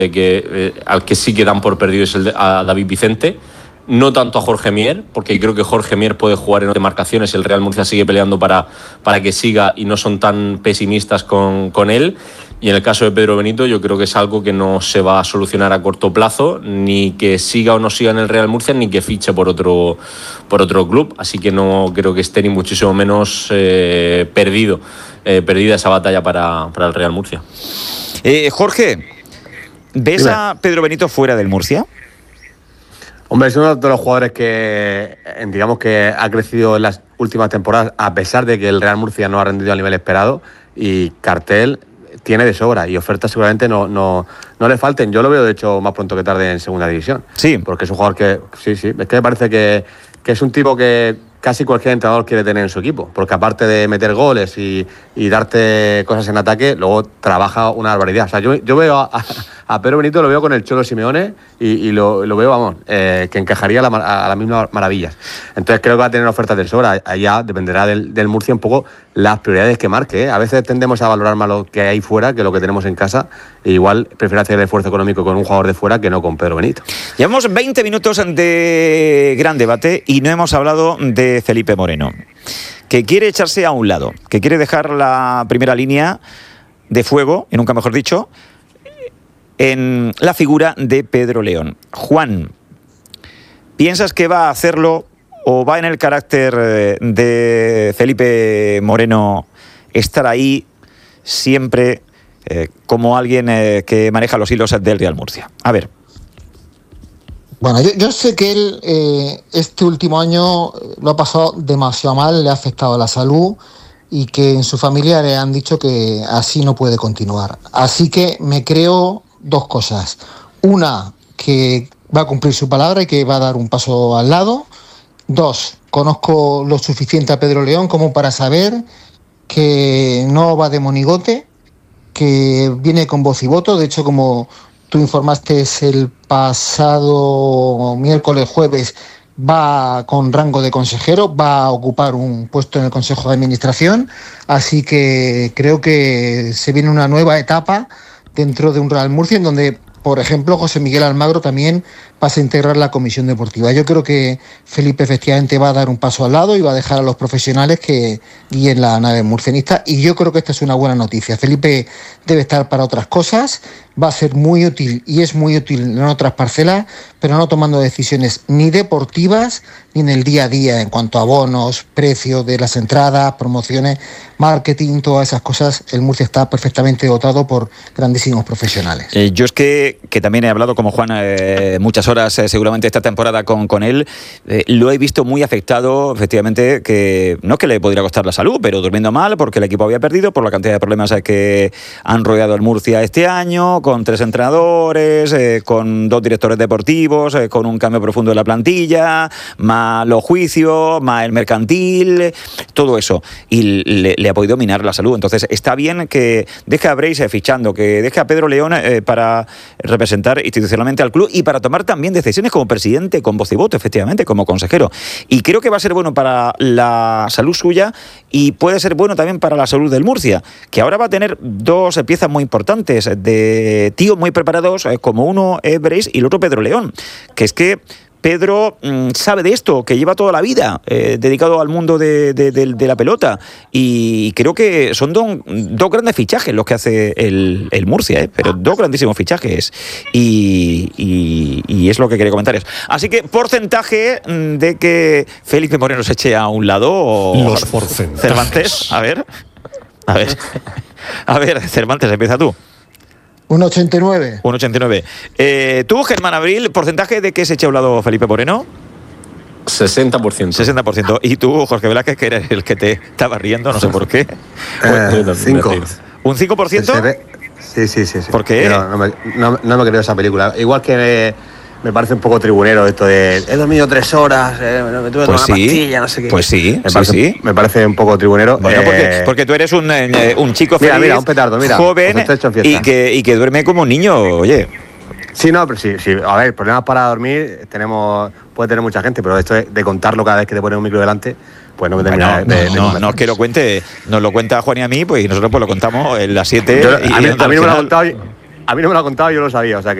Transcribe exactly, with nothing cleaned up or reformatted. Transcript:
que, eh, al que sí que dan por perdido es el de, a David Vicente. No tanto a Jorge Mier, porque creo que Jorge Mier puede jugar en demarcaciones. El Real Murcia sigue peleando para, para que siga y no son tan pesimistas con, con él. Y en el caso de Pedro Benito, yo creo que es algo que no se va a solucionar a corto plazo, ni que siga o no siga en el Real Murcia, ni que fiche por otro, por otro club. Así que no creo que esté ni muchísimo menos eh, perdido, eh, perdida esa batalla para, para el Real Murcia. Eh, Jorge, ¿ves Dime. a Pedro Benito fuera del Murcia? Hombre, es uno de los jugadores que, digamos, que ha crecido en las últimas temporadas, a pesar de que el Real Murcia no ha rendido al nivel esperado, y cartel tiene de sobra y ofertas seguramente no, no, no le falten. Yo lo veo, de hecho, más pronto que tarde en segunda división. Sí. Porque es un jugador que, sí, sí, es que me parece que, que es un tipo que casi cualquier entrenador quiere tener en su equipo, porque aparte de meter goles y, y darte cosas en ataque, luego trabaja una barbaridad. O sea, yo, yo veo a, a, a Pedro Benito, lo veo con el Cholo Simeone y, y lo, lo veo, vamos, eh, que encajaría a, la, a las mismas maravillas. Entonces creo que va a tener ofertas del sobra. Allá dependerá del, del Murcia un poco las prioridades que marque, ¿eh? A veces tendemos a valorar más lo que hay fuera que lo que tenemos en casa, e igual prefiero hacer el esfuerzo económico con un jugador de fuera que no con Pedro Benito. Llevamos veinte minutos de gran debate y no hemos hablado de Felipe Moreno, que quiere echarse a un lado, que quiere dejar la primera línea de fuego, y nunca mejor dicho, en la figura de Pedro León. Juan, ¿piensas que va a hacerlo o va en el carácter de Felipe Moreno estar ahí siempre eh, como alguien eh, que maneja los hilos del Real Murcia? A ver. Bueno, yo, yo sé que él eh, este último año lo ha pasado demasiado mal, le ha afectado a la salud y que en su familia le han dicho que así no puede continuar. Así que me creo dos cosas. Una, que va a cumplir su palabra y que va a dar un paso al lado. Dos, conozco lo suficiente a Pedro León como para saber que no va de monigote, que viene con voz y voto. De hecho, como tú informaste el pasado miércoles, jueves, va con rango de consejero, va a ocupar un puesto en el Consejo de Administración, así que creo que se viene una nueva etapa dentro de un Real Murcia en donde, por ejemplo, José Miguel Almagro también pasa a integrar la comisión deportiva. Yo creo que Felipe efectivamente va a dar un paso al lado y va a dejar a los profesionales que guíen la nave murcianista, y yo creo que esta es una buena noticia. Felipe debe estar para otras cosas, va a ser muy útil y es muy útil en otras parcelas, pero no tomando decisiones ni deportivas ni en el día a día en cuanto a bonos, precios de las entradas, promociones, marketing, todas esas cosas. El Murcia está perfectamente dotado por grandísimos profesionales. Eh, yo es que, que también he hablado como Juan eh, muchas horas eh, seguramente esta temporada con, con él, eh, lo he visto muy afectado, efectivamente, que no es que le podría costar la salud, pero durmiendo mal porque el equipo había perdido, por la cantidad de problemas eh, que han rodeado al Murcia este año, con tres entrenadores, eh, con dos directores deportivos, eh, con un cambio profundo de la plantilla, más los juicios, más el mercantil, todo eso, y le, le ha podido minar la salud. Entonces está bien que deje a Breis fichando, que deje a Pedro León eh, para representar institucionalmente al club y para tomar también decisiones como presidente, con voz y voto, efectivamente, como consejero. Y creo que va a ser bueno para la salud suya y puede ser bueno también para la salud del Murcia, que ahora va a tener dos piezas muy importantes de tíos muy preparados, como uno es Breis y el otro Pedro León, que es que Pedro mmm, sabe de esto, que lleva toda la vida eh, dedicado al mundo de, de, de, de la pelota, y creo que son do, dos grandes fichajes los que hace el, el Murcia, eh, pero dos grandísimos fichajes, y, y, y es lo que quería comentaros. Así que porcentaje de que Felipe Moreno se eche a un lado, o los porcentajes. Cervantes, a ver, a ver, a ver, Cervantes, empieza tú. un ochenta y nueve. un ochenta y nueve. Eh, ¿Tú, Germán Abril, porcentaje de que se eche a un lado Felipe Moreno? sesenta por ciento. sesenta por ciento. ¿Y tú, Jorge Velázquez, que eres el que te estaba riendo, no sé por qué? Eh, cinco. ¿Un cinco por ciento? Sí, sí, sí, sí. ¿Por qué? No, no, me, no, no me creo esa película. Igual que me, me parece un poco tribunero esto de he dormido tres horas, eh, me tuve que pues tomar sí, una pastilla, no sé qué. Pues sí, me sí, parece, sí. Me parece un poco tribunero. Bueno, eh, porque, porque tú eres un, eh, un chico feliz, mira, mira, un petardo, mira, joven y que, y que duerme como un niño, oye. Sí, no, pero sí, sí. A ver, problemas para dormir tenemos, puede tener mucha gente, pero esto de, de contarlo cada vez que te pones un micro delante, pues no me termina bueno, de, de, no, de no, no es que lo cuente, nos lo cuenta Juan y a mí, pues y nosotros pues lo contamos en las siete. Yo, a mí, a mí no me lo ha contado. A a mí no me lo ha contado, yo lo sabía, o sea que